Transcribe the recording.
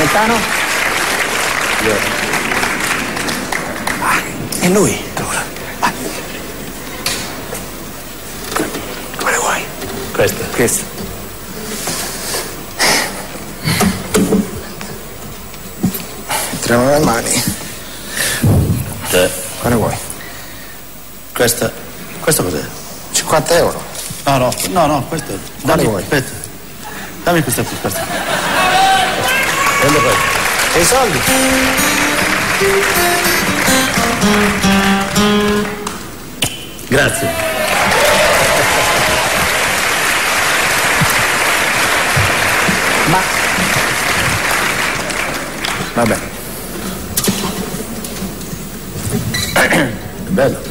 Gaetano? E lui? Vai. Quale vuoi? Questa. Entriamo le mani. Quale vuoi? Questo cos'è? 50 euro. No, questo. Quale vuoi? Aspetta. Dammi questa qui, aspetta. Prendo questo. E i soldi? Grazie. Ma... Vabbè. È bello.